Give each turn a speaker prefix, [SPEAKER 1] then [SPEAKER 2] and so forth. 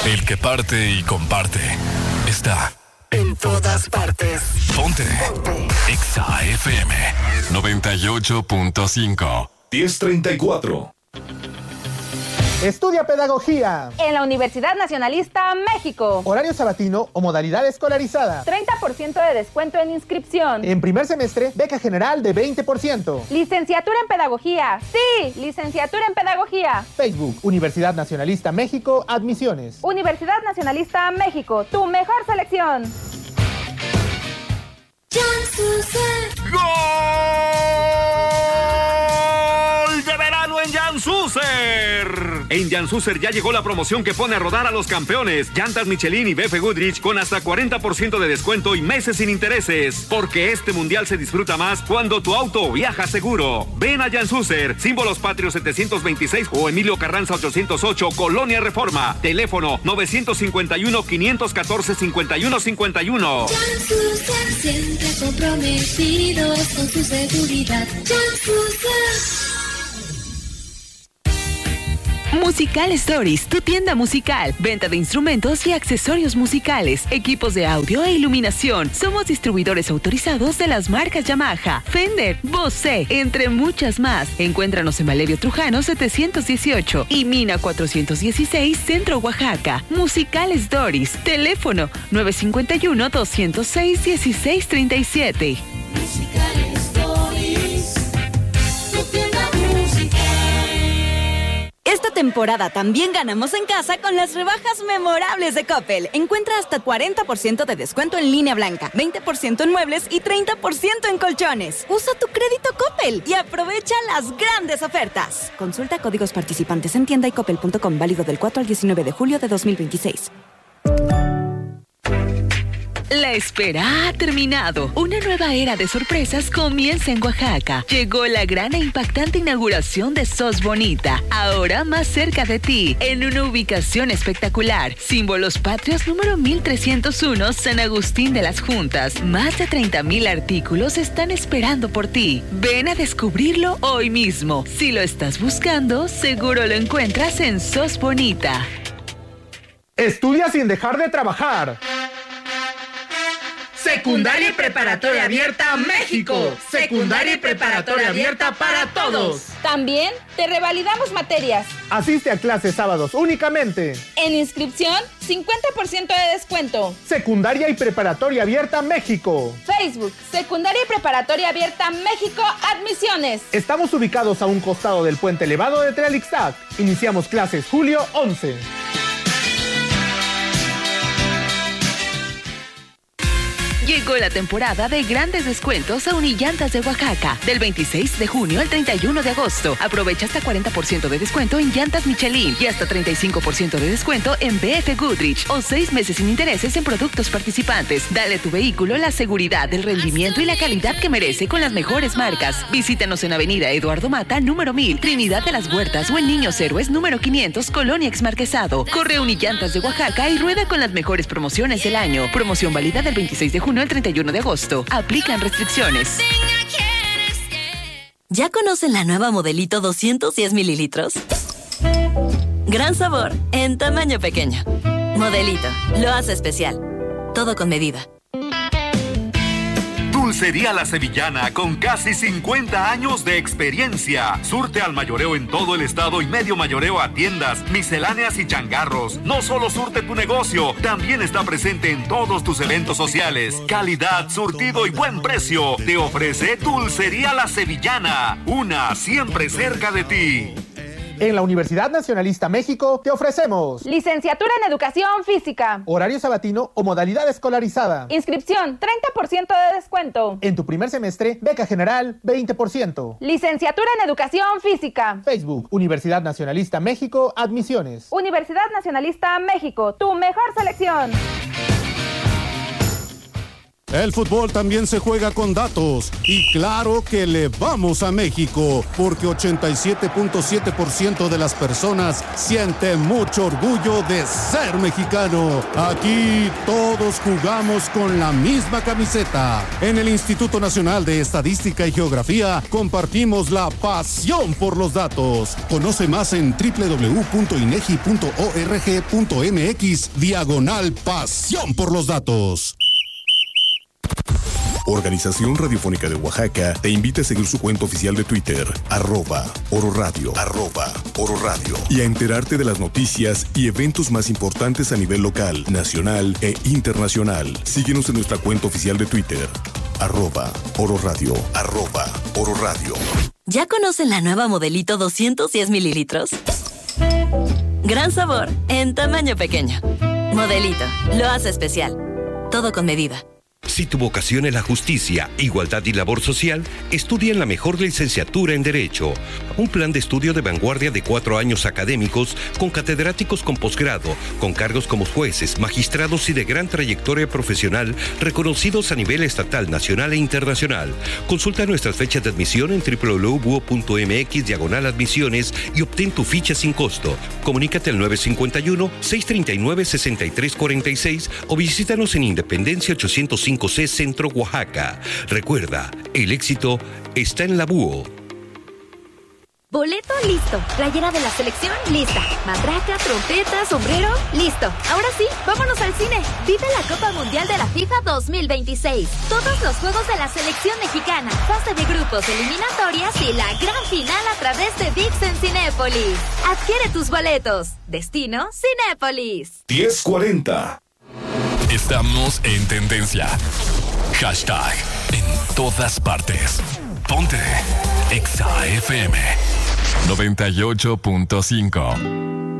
[SPEAKER 1] El que parte y comparte está en todas partes. Ponte. Exa FM 98.5.
[SPEAKER 2] 10:34.
[SPEAKER 3] Estudia pedagogía
[SPEAKER 4] en la Universidad Nacionalista México.
[SPEAKER 3] Horario sabatino o modalidad escolarizada.
[SPEAKER 4] 30% de descuento en inscripción.
[SPEAKER 3] En primer semestre, beca general de 20%.
[SPEAKER 4] Licenciatura en pedagogía. Sí, licenciatura en pedagogía.
[SPEAKER 3] Facebook, Universidad Nacionalista México, admisiones.
[SPEAKER 4] Universidad Nacionalista México, tu mejor selección.
[SPEAKER 5] ¡Gol de verano en Jan Susser! En Jan Susser ya llegó la promoción que pone a rodar a los campeones. Llantas Michelin y BF Goodrich con hasta 40% de descuento y meses sin intereses. Porque este mundial se disfruta más cuando tu auto viaja seguro. Ven a Jan Susser, Símbolos Patrios 726 o Emilio Carranza 808, Colonia Reforma. Teléfono 951-514-5151.
[SPEAKER 6] Jan Susser, siempre comprometidos con su seguridad. Jan Susser.
[SPEAKER 7] Musical Stories, tu tienda musical. Venta de instrumentos y accesorios musicales, equipos de audio e iluminación. Somos distribuidores autorizados de las marcas Yamaha, Fender, Bose, entre muchas más. Encuéntranos en Valerio Trujano 718 y Mina 416, Centro Oaxaca. Musical Stories, teléfono 951-206-1637.
[SPEAKER 6] Musical Stories, tu tienda musical.
[SPEAKER 8] Esta temporada también ganamos en casa con las rebajas memorables de Coppel. Encuentra hasta 40% de descuento en línea blanca, 20% en muebles y 30% en colchones. Usa tu crédito Coppel y aprovecha las grandes ofertas. Consulta códigos participantes en tienda y coppel.com, válido del 4 al 19 de julio de 2026.
[SPEAKER 7] La espera ha terminado. Una nueva era de sorpresas comienza en Oaxaca. Llegó la gran e impactante inauguración de SOS Bonita, ahora más cerca de ti, en una ubicación espectacular. Símbolos Patrios número 1301, San Agustín de las Juntas. Más de 30,000 artículos están esperando por ti. Ven a descubrirlo hoy mismo. Si lo estás buscando, seguro lo encuentras en SOS Bonita.
[SPEAKER 3] Estudia sin dejar de trabajar.
[SPEAKER 9] Secundaria y Preparatoria Abierta México. Secundaria y Preparatoria Abierta para todos.
[SPEAKER 4] También te revalidamos materias.
[SPEAKER 3] Asiste a clases sábados únicamente.
[SPEAKER 4] En inscripción, 50% de descuento.
[SPEAKER 3] Secundaria y Preparatoria Abierta México.
[SPEAKER 4] Facebook, Secundaria y Preparatoria Abierta México, admisiones.
[SPEAKER 3] Estamos ubicados a un costado del puente elevado de Tlalixtac. Iniciamos clases julio 11.
[SPEAKER 7] Llegó la temporada de grandes descuentos a Unillantas de Oaxaca. Del 26 de junio al 31 de agosto. Aprovecha hasta 40% de descuento en llantas Michelin y hasta 35% de descuento en BF Goodrich o 6 meses sin intereses en productos participantes. Dale a tu vehículo la seguridad, el rendimiento y la calidad que merece con las mejores marcas. Visítanos en Avenida Eduardo Mata, número 1000, Trinidad de las Huertas o en Niños Héroes, número 500, Colonia Exmarquesado. Corre a Unillantas de Oaxaca y rueda con las mejores promociones del año. Promoción válida del 26 de junio al 31 de agosto. Aplican restricciones.
[SPEAKER 8] ¿Ya conocen la nueva Modelito 210 mililitros? Gran sabor en tamaño pequeño. Modelito, lo hace especial. Todo con medida.
[SPEAKER 5] Dulcería La Sevillana, con casi 50 años de experiencia. Surte al mayoreo en todo el estado y medio mayoreo a tiendas, misceláneas y changarros. No solo surte tu negocio, también está presente en todos tus eventos sociales. Calidad, surtido y buen precio. Te ofrece Dulcería La Sevillana, una siempre cerca de ti.
[SPEAKER 3] En la Universidad Nacionalista México te ofrecemos
[SPEAKER 4] licenciatura en Educación Física,
[SPEAKER 3] horario sabatino o modalidad escolarizada.
[SPEAKER 4] Inscripción, 30% de descuento.
[SPEAKER 3] En tu primer semestre, beca general, 20%.
[SPEAKER 4] Licenciatura en Educación Física.
[SPEAKER 3] Facebook, Universidad Nacionalista México, admisiones.
[SPEAKER 4] Universidad Nacionalista México, tu mejor selección.
[SPEAKER 10] El fútbol también se juega con datos. Y claro que le vamos a México, porque 87.7% de las personas siente mucho orgullo de ser mexicano. Aquí todos jugamos con la misma camiseta. En el Instituto Nacional de Estadística y Geografía compartimos la pasión por los datos. Conoce más en www.inegi.org.mx/pasión por los datos.
[SPEAKER 11] Organización Radiofónica de Oaxaca te invita a seguir su cuenta oficial de Twitter, @Oro Radio, y a enterarte de las noticias y eventos más importantes a nivel local, nacional e internacional. Síguenos en nuestra cuenta oficial de Twitter, @Oro Radio.
[SPEAKER 12] ¿Ya conocen la nueva Modelito 210 mililitros? Gran sabor en tamaño pequeño. Modelito, lo hace especial. Todo con medida.
[SPEAKER 13] Si tu vocación es la justicia, igualdad y labor social, estudia en la mejor licenciatura en Derecho. Un plan de estudio de vanguardia de 4 años académicos con catedráticos con posgrado, con cargos como jueces, magistrados y de gran trayectoria profesional reconocidos a nivel estatal, nacional e internacional. Consulta nuestras fechas de admisión en www.buo.mx/admisiones y obtén tu ficha sin costo. Comunícate al 951-639-6346 o visítanos en Independencia 805C Centro, Oaxaca. Recuerda, el éxito está en la Búho.
[SPEAKER 14] Boleto listo. Playera de la selección lista. Matraca, trompeta, sombrero listo. Ahora sí, vámonos al cine. Vive la Copa Mundial de la FIFA 2026. Todos los juegos de la selección mexicana, fase de grupos, eliminatorias y la gran final a través de ViX en Cinépolis. Adquiere tus boletos. Destino Cinépolis.
[SPEAKER 2] 10:40.
[SPEAKER 1] Estamos en tendencia. Hashtag en todas partes. Ponte Exa FM 98.5.